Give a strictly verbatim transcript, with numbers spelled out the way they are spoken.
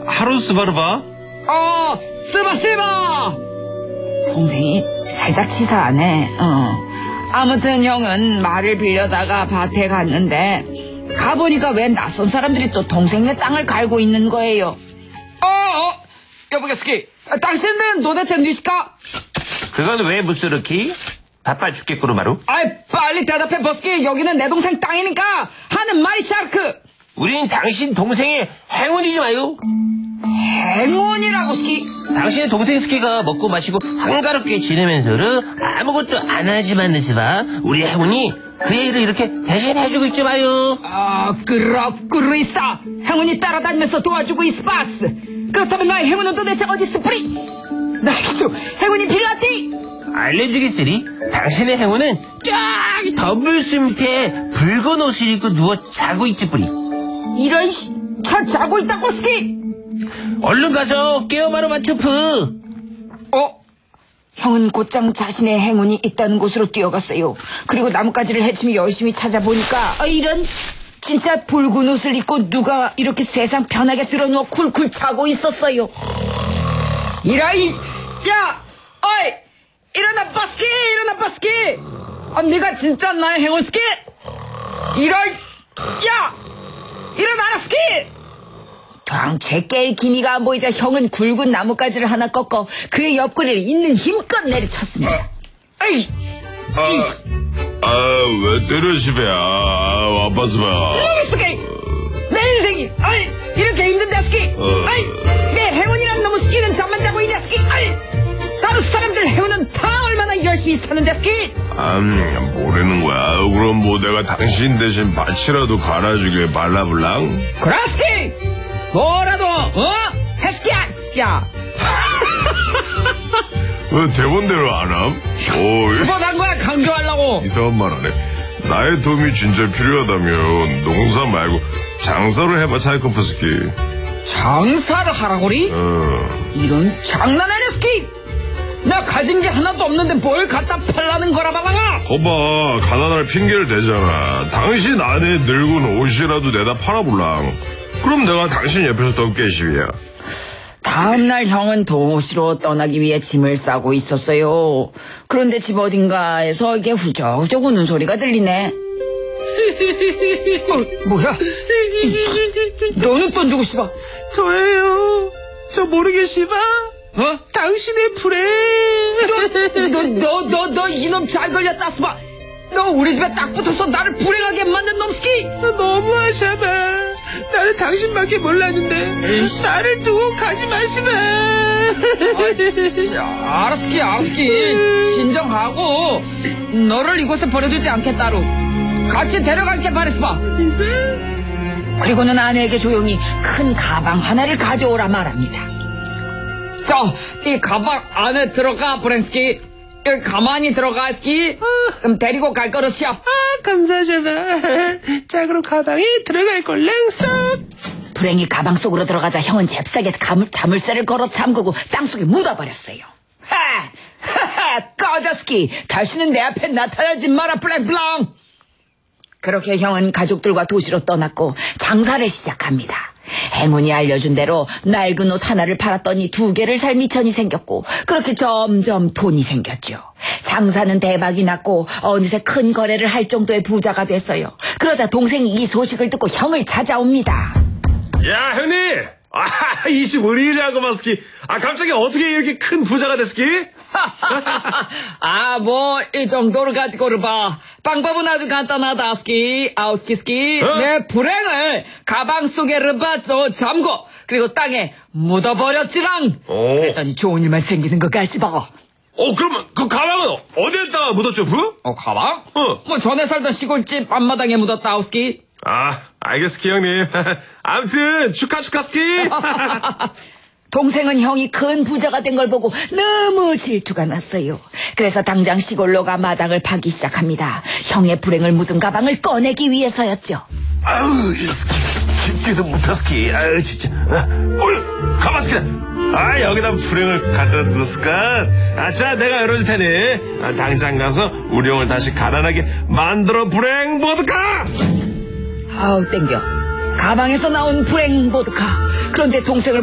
하루 스바르바? 어, 스바 스바. 동생이 살짝 치사하네. 어. 아무튼 형은 말을 빌려다가 밭에 갔는데 가보니까 왜 낯선 사람들이 또 동생네 땅을 갈고 있는 거예요. 어, 어, 여보겠스키, 당신들은 도대체 누시까? 그건 왜 무스르키? 바빠 죽겠구로 마루. 아이, 빨리 대답해 버스키. 여기는 내 동생 땅이니까 하는 말이 샤르크. 우린 당신 동생의 행운이지 마요. 행운이라고 스키? 당신의 동생 스키가 먹고 마시고 한가롭게 지내면서는 아무것도 안 하지만 느시바 우리 행운이 그의 일을 이렇게 대신 해주고 있지 마요. 아, 그렇구로 있어. 행운이 따라다니면서 도와주고 있어바스. 그렇다면 나의 행운은 도대체 어디 있어 뿌리? 나에게도 행운이 필요하디. 알려주겠으리. 당신의 행운은 저기 덤블스 밑에 붉은 옷을 입고 누워 자고 있지 뿌리. 이런 씨, 차 자고 있다고 스키. 얼른 가서 깨어마루 마추프. 어? 형은 곧장 자신의 행운이 있다는 곳으로 뛰어갔어요. 그리고 나뭇가지를 헤치며 열심히 찾아보니까 아, 이런 진짜 붉은 옷을 입고 누가 이렇게 세상 편하게 들어누워 쿨쿨 자고 있었어요. 이라이, 야, 어이, 일어나 바스키, 일어나 바스키. 아, 네가 진짜 나의 행운 스키? 이라이, 야, 일어나라 스키. 도대체 깰 기미가 안 보이자 형은 굵은 나뭇가지를 하나 꺾어 그의 옆구리를 있는 힘껏 내리쳤습니다. 에이, 아, 아, 왜 때려 시베? 아, 와빠스바. 너무 스키. 내 인생이, 아이, 이렇게 힘든데 스키. 어. 아이, 내 행운이란 놈의 스키는 잠만 자고 있냐 스키. 아이, 다른 사람들 행운은 다 얼마나 열심히 사는데 스키. 아, 모르는 거야. 그럼 뭐 내가 당신 대신 밭이라도 갈아주게 발라블랑? 그래 스키. 뭐라도 어? 해스키야 스키야. 왜 대본대로 안 함? 오, 두 번 한 거야 강조하려고. 이상한 말 안 해. 나의 도움이 진짜 필요하다면 농사 말고 장사를 해봐, 차이코프스키. 장사를 하라고리? 어. 이런 장난 아니야 스키. 나 가진 게 하나도 없는데 뭘 갖다 팔라는 거라 바방아. 거봐, 가난할 핑계를 대잖아. 당신 안에 늙은 옷이라도 내다 팔아볼랑. 그럼 내가 당신 옆에서 더 깨시위야. 다음날 형은 도시로 떠나기 위해 짐을 싸고 있었어요. 그런데 집 어딘가에서 이게 후적후적 우는 소리가 들리네. 어, 뭐야? 너는 또 누구시바? 저예요. 저 모르겠시바. 어? 당신의 불에. 너, 너, 너, 너 이놈 잘 걸렸다 스바. 너 우리 집에 딱 붙어서 나를 불행하게 만든 놈스키. 너무하셔봐. 나는 당신밖에 몰랐는데 나를 두고 가지 마시마. 아, 알았스키 알았스키 진정하고 너를 이곳에 버려두지 않겠다루. 같이 데려갈게 바랬스바. 진짜? 그리고는 아내에게 조용히 큰 가방 하나를 가져오라 말합니다. 자, 이 가방 안에 들어가 브랭스키. 여기 가만히 들어가 스키. 그럼 데리고 갈 거로시오. 아, 감사하셔봐. 자, 그럼 가방에 들어갈 걸랑 쏙. 불행히 가방 속으로 들어가자 형은 잽싸게 가물, 자물쇠를 걸어 잠그고 땅속에 묻어버렸어요. 하! 하하! 꺼져 스키. 다시는 내 앞에 나타나지 마라 블랭블랑. 그렇게 형은 가족들과 도시로 떠났고 장사를 시작합니다. 행운이 알려준 대로 낡은 옷 하나를 팔았더니 두 개를 살 미천이 생겼고 그렇게 점점 돈이 생겼죠. 장사는 대박이 났고 어느새 큰 거래를 할 정도의 부자가 됐어요. 그러자 동생이 이 소식을 듣고 형을 찾아옵니다. 야, 형님! 아, 이십오 일이라고 마스키. 아, 갑자기 어떻게 이렇게 큰 부자가 됐스키? 아, 뭐 이 정도를 가지고를 봐. 방법은 아주 간단하다 스키. 아우스키 스키. 어? 내 불행을 가방 속에 르바도 잠고 그리고 땅에 묻어버렸지랑. 오. 그랬더니 좋은 일만 생기는 것 같시봐. 어, 그러면 그 가방은 어디에다가 묻었죠, 부? 어, 가방? 어. 뭐 전에 살던 시골집 앞마당에 묻었다 아우스키. 아, 알겠스키, 형님. 아무튼 축하, 축하스키. 동생은 형이 큰 부자가 된 걸 보고 너무 질투가 났어요. 그래서 당장 시골로 가 마당을 파기 시작합니다. 형의 불행을 묻은 가방을 꺼내기 위해서였죠. 아우, 쉽게도 못하스키. 아유, 진짜. 어이, 가마스키다. 아, 여기다 불행을 갖다 뒀을까? 아, 자, 내가 열어줄 테니. 아, 당장 가서 우리 형을 다시 가난하게 만들어 불행 보드카! 아우 땡겨. 가방에서 나온 불행 보드카. 그런데 동생을